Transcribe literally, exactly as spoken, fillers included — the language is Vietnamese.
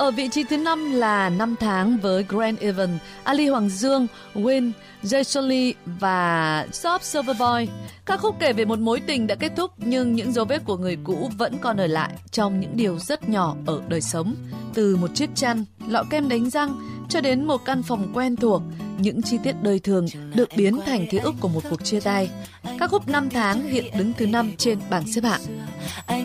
Ở vị trí thứ năm là Năm tháng với Grant Evan, Ali Hoàng Dương, Win, Jay Sholly và Shop Silverboy. Ca khúc kể về một mối tình đã kết thúc nhưng những dấu vết của người cũ vẫn còn ở lại trong những điều rất nhỏ ở đời sống. Từ một chiếc chăn, lọ kem đánh răng cho đến một căn phòng quen thuộc, những chi tiết đời thường được biến thành ký ức của một cuộc chia tay. Ca khúc Năm tháng hiện đứng thứ năm trên bảng xếp hạng.